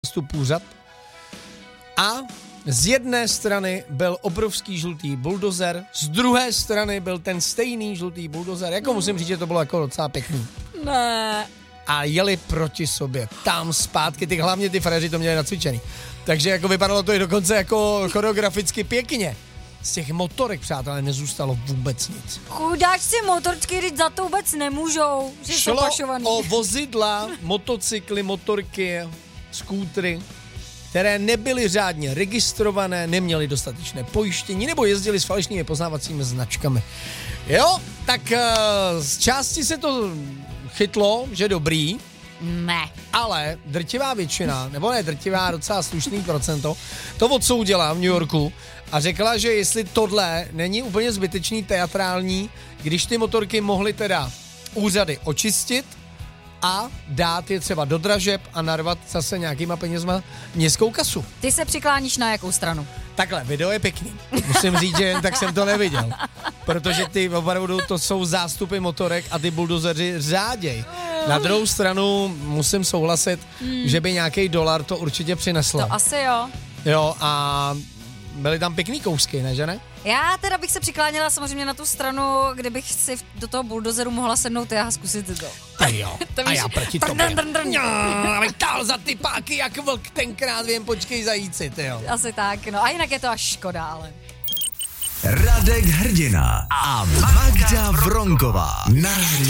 vstupu řad a z jedné strany byl obrovský žlutý buldozer, z druhé strany byl ten stejný žlutý buldozer, jako musím říct, že to bylo jako docela pěkný. Ne. A jeli proti sobě, tam zpátky, hlavně ty frajeři to měli nacvičený. Takže jako vypadalo to i dokonce jako choreograficky pěkně. Z těch motorek, přátelé, nezůstalo vůbec nic. Chudáčci motorčky, když za to vůbec nemůžou, že jsou pašovaný. Šlo o vozidla, motocykly, motorky, skútry, které nebyly řádně registrované, neměly dostatečné pojištění nebo jezdili s falešnými poznávacími značkami. Jo, tak z části se to chytlo, že dobrý. Ne. Ale drtivá většina, nebo ne drtivá, docela slušný procento, to odsoudila v New Yorku a řekla, že jestli tohle není úplně zbytečný teatrální, když ty motorky mohly teda úřady očistit a dát je třeba do dražeb a narvat zase nějakýma penězma městskou kasu. Ty se přikláníš na jakou stranu? Takhle, video je pěkný. Musím říct, že jen tak jsem to neviděl. Protože ty opravdu to jsou zástupy motorek a ty buldozeři řáděj. Na druhou stranu musím souhlasit, že by nějaký dolar to určitě přineslo. To asi jo. Jo, a byly tam pěkný kousky, ne, že ne? Já teda bych se přikláněla samozřejmě na tu stranu, kde bych si do toho buldozeru mohla sednout já a zkusit to. A jo, a já proti tobě. Abych tál za ty páky jak vlk tenkrát, vím, počkej zajíci, ty jo. Asi tak, no a jinak je to až škoda, ale... Radek Hrdina a Magda Vronková na